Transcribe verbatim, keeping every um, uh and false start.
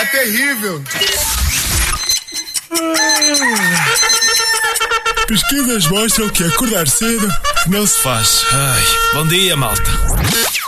Tá terrível. Pesquisas mostram que acordar cedo não se faz. Ai, bom dia, malta.